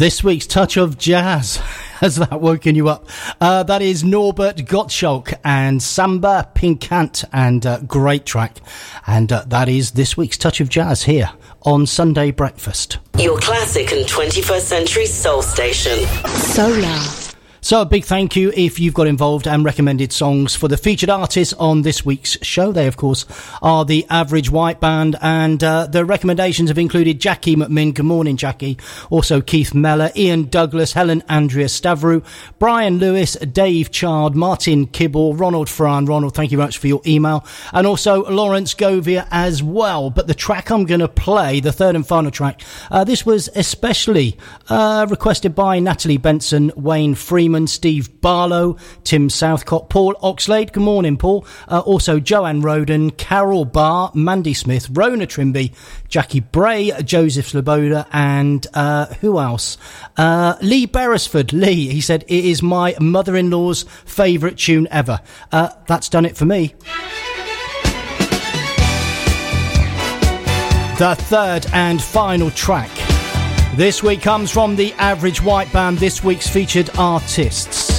This week's Touch of Jazz. Has that woken you up? That is Norbert Gottschalk and Samba Pinkant, and great track. And that is this week's Touch of Jazz here on Sunday Breakfast. Your classic and 21st century soul station. Solar. So a big thank you if you've got involved and recommended songs for the featured artists on this week's show. They, of course, are the Average White Band, and the recommendations have included Jackie McMinn. Good morning, Jackie. Also Keith Mellor, Ian Douglas, Helen Andrea Stavru, Brian Lewis, Dave Chard, Martin Kibble, Ronald Fran. Ronald, thank you very much for your email. And also Lawrence Govia as well. But the track I'm going to play, the third and final track, this was especially requested by Natalie Benson, Wayne Freeman, Steve Barlow, Tim Southcott, Paul Oxlade. Good morning, Paul. Also Joanne Roden, Carol Barr, Mandy Smith, Rona Trimby, Jackie Bray, Joseph Sloboda, and who else? Lee Beresford. Lee, he said, it is my mother-in-law's favourite tune ever. That's done it for me. The third and final track this week comes from the Average White Band, this week's featured artists.